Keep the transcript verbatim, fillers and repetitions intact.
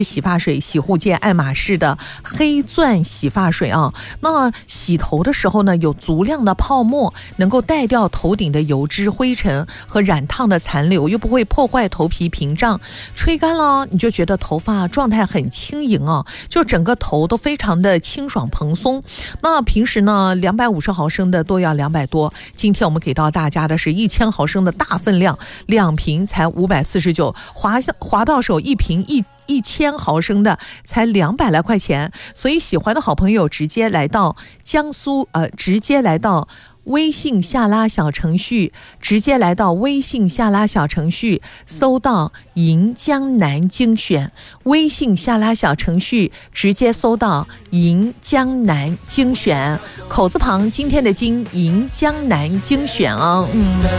洗发水洗护界爱马仕的黑钻洗发水啊，那洗头的时候呢，有足量的泡沫，能够带掉头顶的油脂、灰尘和染烫的残留，又不会破坏头皮屏障。吹干了，你就觉得头发状态很轻盈啊，就整个头都非常的清爽蓬松。那平时呢，两百五十毫升的都要两百多，今天我们给到大家的是一千毫升的大分量，两瓶才五百四十九，滑滑到手一瓶一。一千毫升的才两百来块钱，所以喜欢的好朋友直接来到江苏，呃，直接来到微信下拉小程序，直接来到微信下拉小程序，搜到银江南精选，微信下拉小程序直接搜到银江南精选，口字旁今天的金，银江南精选啊，嗯。